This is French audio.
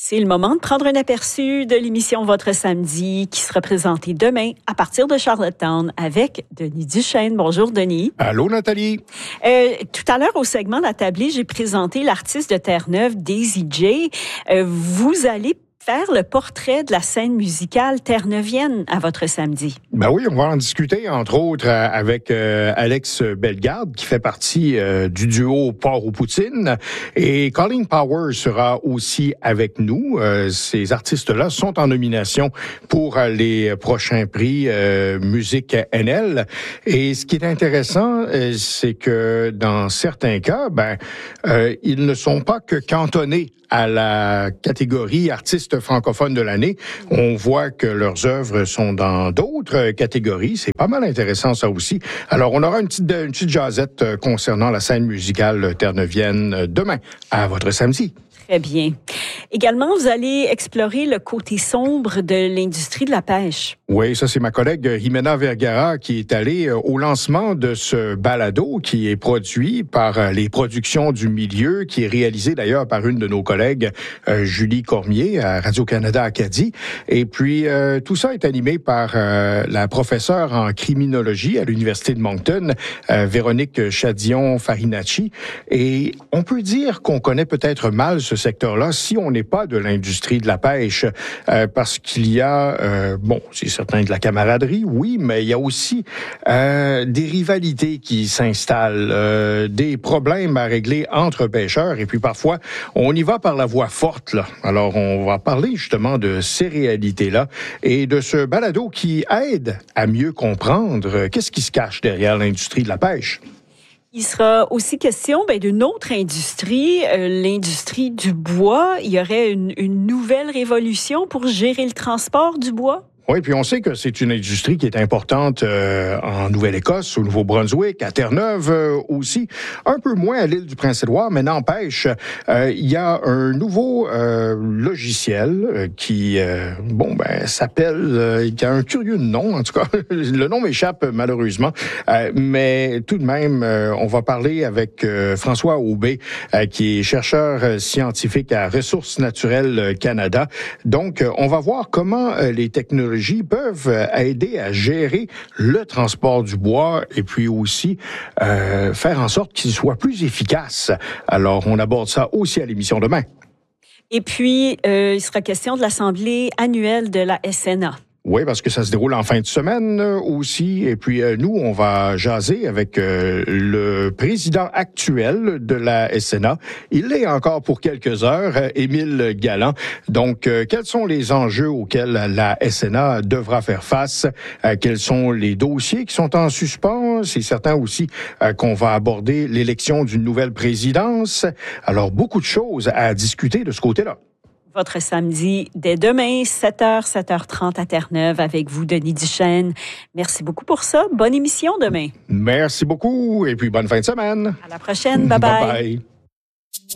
C'est le moment de prendre un aperçu de l'émission Votre Samedi qui sera présentée demain à partir de Charlottetown avec Denis Duchesne. Bonjour Denis. Allô Nathalie. Tout à l'heure au segment d'Attablé, j'ai présenté l'artiste de Terre-Neuve, Daisy J. Vous allez faire le portrait de la scène musicale terre-neuvienne à Votre Samedi. Ben oui, on va en discuter, entre autres, avec Alex Bellegarde, qui fait partie du duo Port aux Poutines. Et Colleen Powers sera aussi avec nous. Ces artistes-là sont en nomination pour les prochains prix Musique NL. Et ce qui est intéressant, c'est que dans certains cas, ils ne sont pas que cantonnés à la catégorie artiste francophone de l'année. On voit que leurs œuvres sont dans d'autres catégories. C'est pas mal intéressant, ça aussi. Alors, on aura une petite jasette concernant la scène musicale terre-neuvienne demain à Votre Samedi. Très bien. Également, vous allez explorer le côté sombre de l'industrie de la pêche. Oui, ça c'est ma collègue Jimena Vergara qui est allée au lancement de ce balado qui est produit par les productions du milieu, qui est réalisé d'ailleurs par une de nos collègues, Julie Cormier, à Radio-Canada Acadie. Et puis, tout ça est animé par la professeure en criminologie à l'Université de Moncton, Véronique Chadion-Farinacci. Et on peut dire qu'on connaît peut-être mal ce secteur-là si on n'est pas de l'industrie de la pêche, parce qu'il y a, c'est certain de la camaraderie, oui, mais il y a aussi des rivalités qui s'installent, des problèmes à régler entre pêcheurs, et puis parfois, on y va par la voie forte, là. Alors, on va parler justement de ces réalités-là et de ce balado qui aide à mieux comprendre qu'est-ce qui se cache derrière l'industrie de la pêche. Il sera aussi question d'une autre industrie, l'industrie du bois. Il y aurait une nouvelle révolution pour gérer le transport du bois? Oui, puis on sait que c'est une industrie qui est importante en Nouvelle-Écosse, au Nouveau-Brunswick, à Terre-Neuve aussi, un peu moins à l'île du Prince-Édouard, mais n'empêche, il y a un nouveau logiciel qui, s'appelle, qui a un curieux nom, en tout cas, le nom m'échappe malheureusement, mais tout de même, on va parler avec François Aubé, qui est chercheur scientifique à Ressources naturelles Canada. Donc, on va voir comment les technologies peuvent aider à gérer le transport du bois et puis aussi faire en sorte qu'il soit plus efficace. Alors, on aborde ça aussi à l'émission demain. Et puis, il sera question de l'Assemblée annuelle de la SNA. Oui, parce que ça se déroule en fin de semaine aussi. Et puis, nous, on va jaser avec le président actuel de la SNA. Il l'est encore pour quelques heures, Émile Galland. Donc, quels sont les enjeux auxquels la SNA devra faire face? Quels sont les dossiers qui sont en suspens? C'est certain aussi qu'on va aborder l'élection d'une nouvelle présidence. Alors, beaucoup de choses à discuter de ce côté-là. Votre samedi dès demain, 7h, 7h30 à Terre-Neuve avec vous, Denis Duchesne. Merci beaucoup pour ça. Bonne émission demain. Merci beaucoup et puis bonne fin de semaine. À la prochaine. Bye-bye. Bye-bye.